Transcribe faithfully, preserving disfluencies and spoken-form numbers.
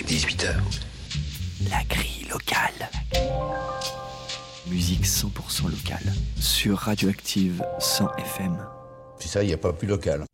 dix-huit heures. La grille locale. Musique cent pour cent locale. Sur Radioactive cent F M. C'est ça, il n'y a pas plus local.